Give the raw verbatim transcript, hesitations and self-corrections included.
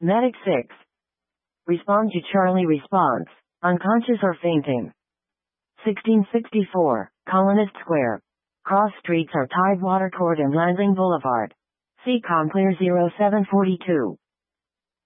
Medic six. Respond to Charlie response. Unconscious or fainting. sixteen sixty-four, Colonist Square. Cross streets are Tidewater Court and Lansing Boulevard. C COM clear zero seven four two.